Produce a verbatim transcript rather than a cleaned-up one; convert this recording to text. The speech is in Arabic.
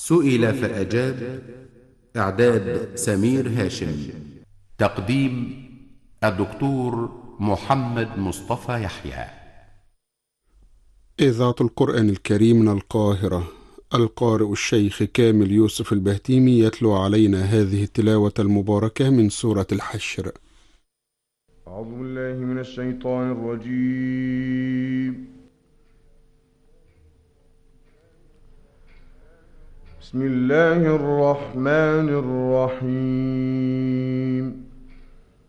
سئل فأجاب. إعداد سمير هاشم. تقديم الدكتور محمد مصطفى يحيى. إذاعة القرآن الكريم من القاهرة. القارئ الشيخ كامل يوسف البهتيمي يتلو علينا هذه التلاوة المباركة من سورة الحشر. أعوذ بالله من الشيطان الرجيم. بسم الله الرحمن الرحيم.